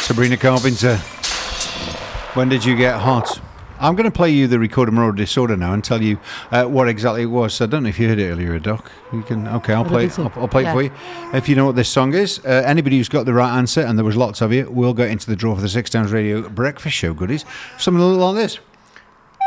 Sabrina Carpenter. When did you get hot? I'm going to play you the Recorder Motor Disorder now and tell you what exactly it was. So I don't know if you heard it earlier, Doc. You can. Okay, I'll play it for you. If you know what this song is, anybody who's got the right answer, and there was lots of you, we'll go into the draw for the Six Times Radio Breakfast Show goodies. Something a little like this.